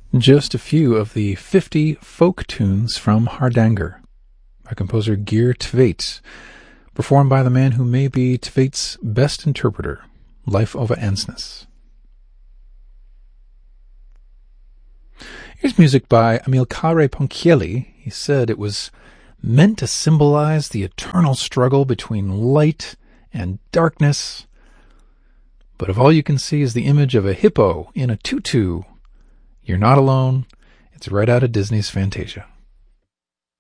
Just a few of the 50 folk tunes from Hardanger by composer Geert Tvedt, performed by the man who may be Tvedt's best interpreter, Leif Ove Ansnes. Here's music by Amilcare Ponchielli. He said it was meant to symbolize the eternal struggle between light and darkness, but if all you can see is the image of a hippo in a tutu, you're not alone. It's right out of Disney's Fantasia.